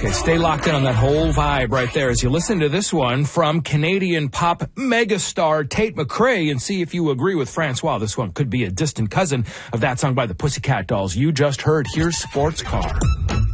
Okay, stay locked in on that whole vibe right there as you listen to this one from Canadian pop megastar Tate McRae and see if you agree with Francois. This one could be a distant cousin of that song by the Pussycat Dolls you just heard. Here's Sports Car.